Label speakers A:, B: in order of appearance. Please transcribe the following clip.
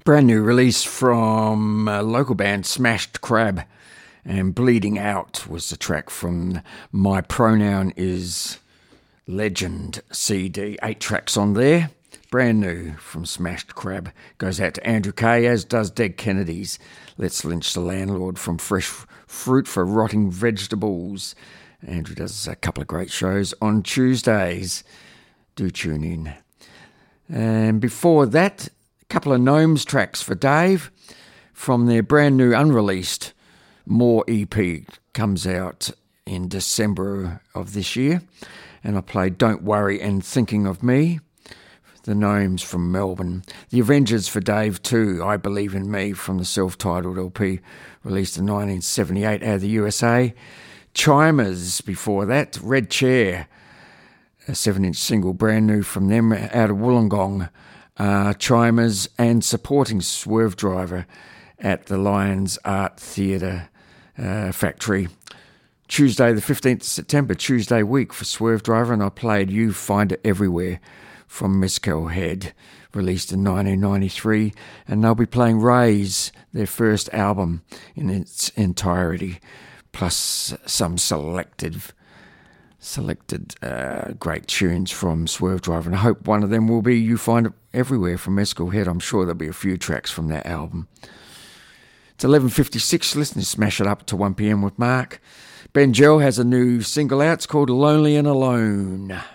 A: Brand new release from local band Smashed Crab, and Bleeding Out was the track from My Pronoun Is Legend CD. 8 tracks on there. Brand new from Smashed Crab. Goes out to Andrew Kay, as does Dead Kennedys. Let's Lynch the Landlord from Fresh Fruit for Rotting Vegetables. Andrew does a couple of great shows on Tuesdays. Do tune in. And before that, a couple of Gnomes tracks for Dave from their brand new unreleased More EP. Comes out in December of this year. And I played Don't Worry and Thinking of Me. The Gnomes from Melbourne. The Avengers for Dave too. I Believe in Me from the self-titled LP released in 1978 out of the USA. Chimers before that. Red Chair, a 7-inch single brand new from them out of Wollongong. Chimers and supporting Swervedriver at the Lions Art Theatre Factory. Tuesday the 15th of September, Tuesday week for Swervedriver, and I played You Find It Everywhere from Mescal Head, released in 1993, and they'll be playing Raise, their first album in its entirety, plus some selected great tunes from Swervedriver, and I hope one of them will be You Find It Everywhere from Mescal Head. I'm sure there'll be a few tracks from that album. It's 11:56. Listen to Smash It Up to 1 p.m. with Mark. Ben Gell has a new single out. It's called Lonely and Alone.